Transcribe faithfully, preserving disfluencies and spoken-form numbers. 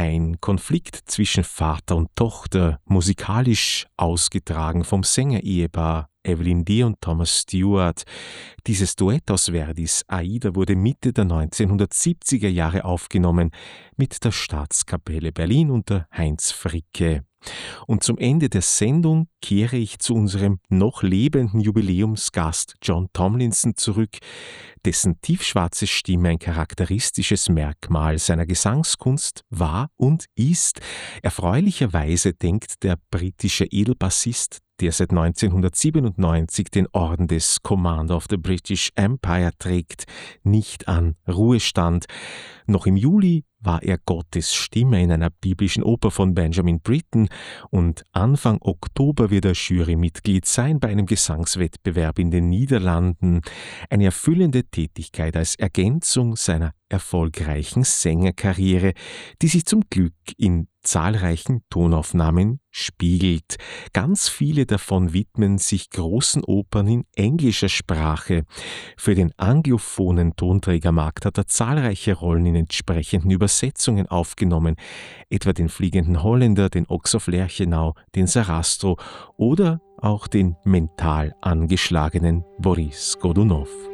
Ein Konflikt zwischen Vater und Tochter, musikalisch ausgetragen vom Sängerehepaar Evelyn Dee und Thomas Stewart. Dieses Duett aus Verdis Aida wurde Mitte der neunzehnhundertsiebziger Jahre aufgenommen mit der Staatskapelle Berlin unter Heinz Fricke. Und zum Ende der Sendung kehre ich zu unserem noch lebenden Jubiläumsgast John Tomlinson zurück, dessen tiefschwarze Stimme ein charakteristisches Merkmal seiner Gesangskunst war und ist. Erfreulicherweise denkt der britische Edelbassist, der seit neunzehnhundertsiebenundneunzig den Orden des Commander of the British Empire trägt, nicht an Ruhestand. Noch im Juli war er Gottes Stimme in einer biblischen Oper von Benjamin Britten und Anfang Oktober wird er Jurymitglied sein bei einem Gesangswettbewerb in den Niederlanden. Eine erfüllende Tätigkeit als Ergänzung seiner erfolgreichen Sängerkarriere, die sich zum Glück in zahlreichen Tonaufnahmen spiegelt. Ganz viele davon widmen sich großen Opern in englischer Sprache. Für den anglophonen Tonträgermarkt hat er zahlreiche Rollen in entsprechenden Übersetzungen aufgenommen, etwa den Fliegenden Holländer, den Ochs of Lerchenau, den Sarastro oder auch den mental angeschlagenen Boris Godunov.